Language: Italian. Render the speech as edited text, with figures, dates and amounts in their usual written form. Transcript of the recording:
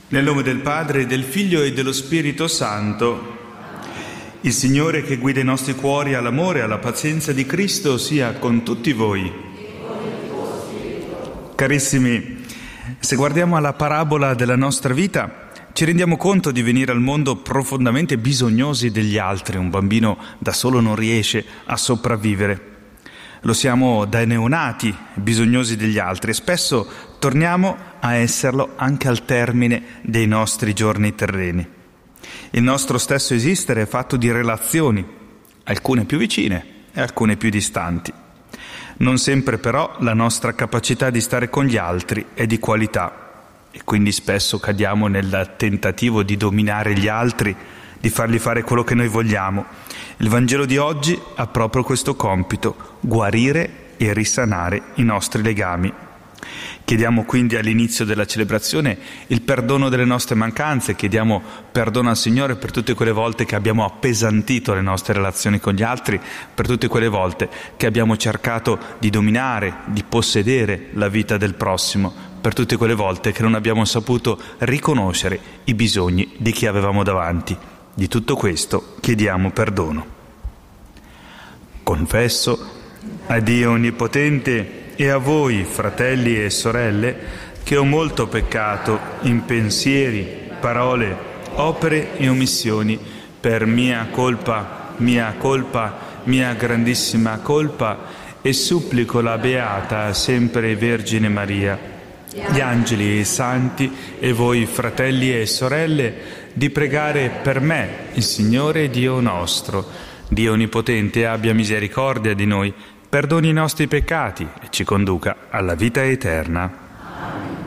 Nel nome del Padre, del Figlio e dello Spirito Santo, il Signore che guida i nostri cuori all'amore e alla pazienza di Cristo sia con tutti voi. Carissimi, se guardiamo alla parabola della nostra vita, ci rendiamo conto di venire al mondo profondamente bisognosi degli altri. Un bambino da solo non riesce a sopravvivere. Lo siamo dai neonati, bisognosi degli altri, e spesso torniamo a esserlo anche al termine dei nostri giorni terreni. Il nostro stesso esistere è fatto di relazioni, alcune più vicine e alcune più distanti. Non sempre però la nostra capacità di stare con gli altri è di qualità e quindi spesso cadiamo nel tentativo di dominare gli altri, di fargli fare quello che noi vogliamo. Il Vangelo di oggi ha proprio questo compito: guarire e risanare i nostri legami. Chiediamo quindi all'inizio della celebrazione il perdono delle nostre mancanze, chiediamo perdono al Signore per tutte quelle volte che abbiamo appesantito le nostre relazioni con gli altri, per tutte quelle volte che abbiamo cercato di dominare, di possedere la vita del prossimo, per tutte quelle volte che non abbiamo saputo riconoscere i bisogni di chi avevamo davanti. Di tutto questo chiediamo perdono. Confesso a Dio Onnipotente e a voi, fratelli e sorelle, che ho molto peccato in pensieri, parole, opere e omissioni, per mia colpa, mia grandissima colpa, e supplico la Beata sempre Vergine Maria, gli angeli e i santi e voi, fratelli e sorelle, di pregare per me, il Signore Dio nostro. Dio Onnipotente abbia misericordia di noi, perdoni i nostri peccati e ci conduca alla vita eterna.